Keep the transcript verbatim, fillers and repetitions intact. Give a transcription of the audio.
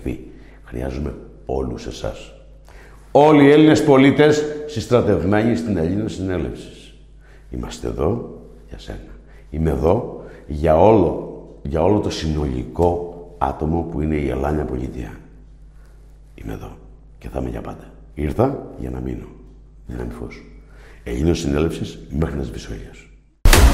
βρεθεί. Χρειάζομαι όλους εσάς. Όλοι οι Έλληνες πολίτες συστρατευμένοι στην Ελλήνων Συνέλευση. Είμαστε εδώ για σένα. Είμαι εδώ για όλο, για όλο το συνολικό άτομο που είναι η Ελλάνια Πολιτεία. Είμαι εδώ και θα είμαι για πάντα. Ήρθα για να μείνω. Δύναμη φως. Ελλήνων Συνέλευσης μέχρι να σβήσει ο ήλιος.